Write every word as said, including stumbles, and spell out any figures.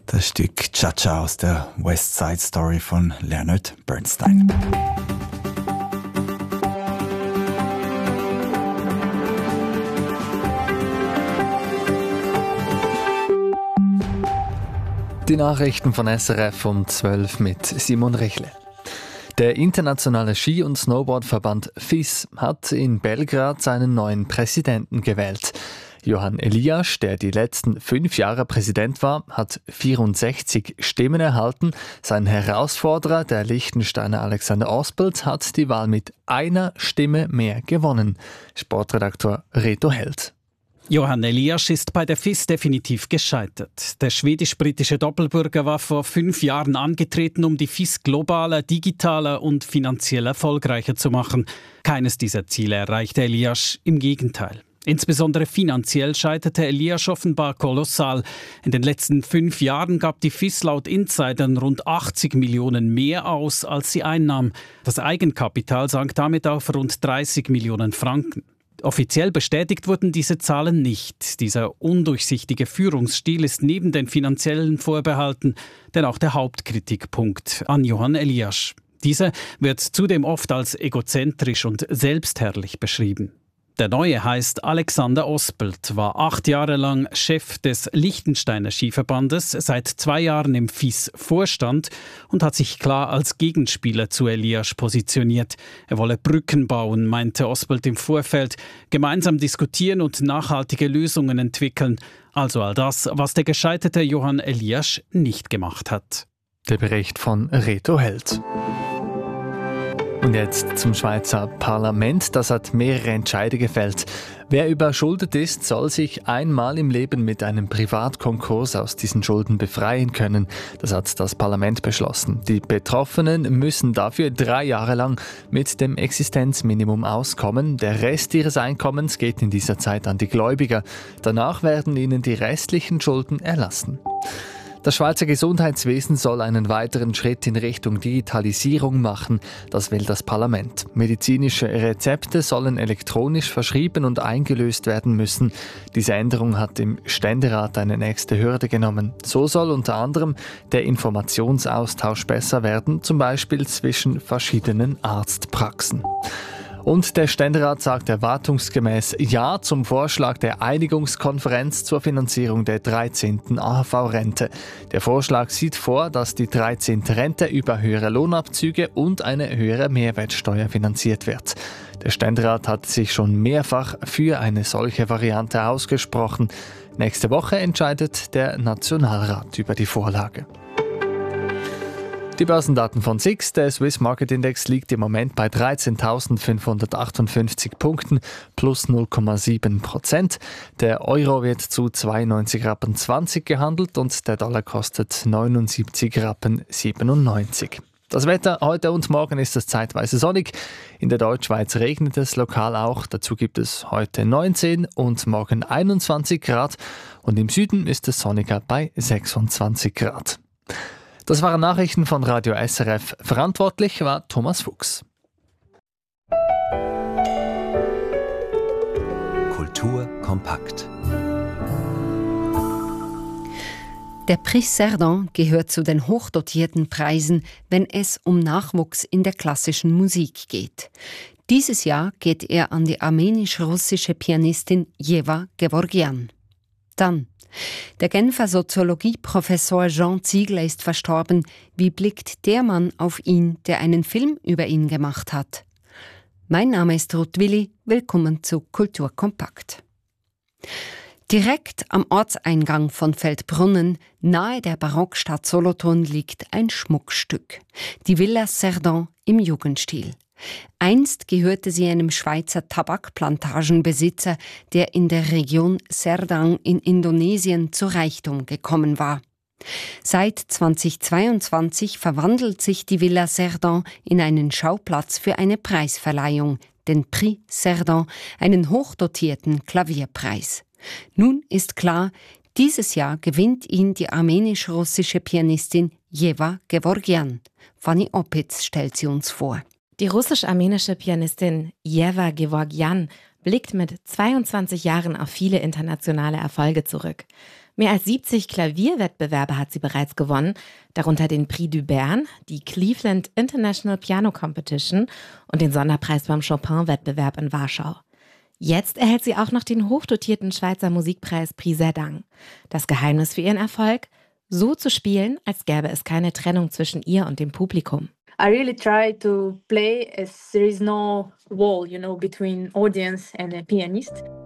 Das Stück Cha-Cha aus der West Side Story von Leonard Bernstein. Die Nachrichten von S R F um zwölf mit Simon Rechle. Der internationale Ski- und Snowboardverband F I S hat in Belgrad seinen neuen Präsidenten gewählt. Johan Elias, der die letzten fünf Jahre Präsident war, hat vierundsechzig Stimmen erhalten. Sein Herausforderer, der Liechtensteiner Alexander Ospelt, hat die Wahl mit einer Stimme mehr gewonnen. Sportredaktor Reto Held. Johan Elias ist bei der F I S definitiv gescheitert. Der schwedisch-britische Doppelbürger war vor fünf Jahren angetreten, um die F I S globaler, digitaler und finanziell erfolgreicher zu machen. Keines dieser Ziele erreichte Elias, im Gegenteil. Insbesondere finanziell scheiterte Elias offenbar kolossal. In den letzten fünf Jahren gab die F I S laut Insidern rund achtzig Millionen mehr aus, als sie einnahm. Das Eigenkapital sank damit auf rund dreißig Millionen Franken. Offiziell bestätigt wurden diese Zahlen nicht. Dieser undurchsichtige Führungsstil ist neben den finanziellen Vorbehalten denn auch der Hauptkritikpunkt an Johan Elias. Dieser wird zudem oft als egozentrisch und selbstherrlich beschrieben. Der Neue heißt Alexander Ospelt, war acht Jahre lang Chef des Liechtensteiner Skiverbandes, seit zwei Jahren im F I S-Vorstand und hat sich klar als Gegenspieler zu Elias positioniert. Er wolle Brücken bauen, meinte Ospelt im Vorfeld, gemeinsam diskutieren und nachhaltige Lösungen entwickeln. Also all das, was der gescheiterte Johan Elias nicht gemacht hat. Der Bericht von Reto Held. Und jetzt zum Schweizer Parlament. Das hat mehrere Entscheide gefällt. Wer überschuldet ist, soll sich einmal im Leben mit einem Privatkonkurs aus diesen Schulden befreien können. Das hat das Parlament beschlossen. Die Betroffenen müssen dafür drei Jahre lang mit dem Existenzminimum auskommen. Der Rest ihres Einkommens geht in dieser Zeit an die Gläubiger. Danach werden ihnen die restlichen Schulden erlassen. Das Schweizer Gesundheitswesen soll einen weiteren Schritt in Richtung Digitalisierung machen. Das will das Parlament. Medizinische Rezepte sollen elektronisch verschrieben und eingelöst werden müssen. Diese Änderung hat im Ständerat eine nächste Hürde genommen. So soll unter anderem der Informationsaustausch besser werden, zum Beispiel zwischen verschiedenen Arztpraxen. Und der Ständerat sagt erwartungsgemäß Ja zum Vorschlag der Einigungskonferenz zur Finanzierung der dreizehnten A H V-Rente. Der Vorschlag sieht vor, dass die dreizehnte Rente über höhere Lohnabzüge und eine höhere Mehrwertsteuer finanziert wird. Der Ständerat hat sich schon mehrfach für eine solche Variante ausgesprochen. Nächste Woche entscheidet der Nationalrat über die Vorlage. Die Börsendaten von S I X, der Swiss Market Index, liegt im Moment bei dreizehntausendfünfhundertachtundfünfzig Punkten, plus null Komma sieben Prozent. Der Euro wird zu zweiundneunzig Rappen zwanzig gehandelt und der Dollar kostet neunundsiebzig Rappen siebenundneunzig. Das Wetter heute und morgen ist es zeitweise sonnig. In der Deutschschweiz regnet es lokal auch. Dazu gibt es heute neunzehn und morgen einundzwanzig Grad. Und im Süden ist es sonniger bei sechsundzwanzig Grad. Das waren Nachrichten von Radio S R F. Verantwortlich war Thomas Fuchs. Kultur kompakt. Der Prix Cerdan gehört zu den hochdotierten Preisen, wenn es um Nachwuchs in der klassischen Musik geht. Dieses Jahr geht er an die armenisch-russische Pianistin Jeva Gevorgyan. Dann: Der Genfer Soziologieprofessor Jean Ziegler ist verstorben. Wie blickt der Mann auf ihn, der einen Film über ihn gemacht hat? Mein Name ist Ruth Willi. Willkommen zu Kultur kompakt. Direkt am Ortseingang von Feldbrunnen, nahe der Barockstadt Solothurn, liegt ein Schmuckstück. Die Villa Cerdan im Jugendstil. Einst gehörte sie einem Schweizer Tabakplantagenbesitzer, der in der Region Serdang in Indonesien zu Reichtum gekommen war. Seit zweitausendzweiundzwanzig verwandelt sich die Villa Cerdan in einen Schauplatz für eine Preisverleihung, den Prix Cerdan, einen hochdotierten Klavierpreis. Nun ist klar, dieses Jahr gewinnt ihn die armenisch-russische Pianistin Jeva Gevorgyan. Fanny Opitz stellt sie uns vor. Die russisch-armenische Pianistin Jeva Gevorgyan blickt mit zweiundzwanzig Jahren auf viele internationale Erfolge zurück. Mehr als siebzig Klavierwettbewerbe hat sie bereits gewonnen, darunter den Prix du Bern, die Cleveland International Piano Competition und den Sonderpreis beim Chopin-Wettbewerb in Warschau. Jetzt erhält sie auch noch den hochdotierten Schweizer Musikpreis Prix Zedang. Das Geheimnis für ihren Erfolg? So zu spielen, als gäbe es keine Trennung zwischen ihr und dem Publikum. I really try to play as there is no wall, you know, between audience and a pianist.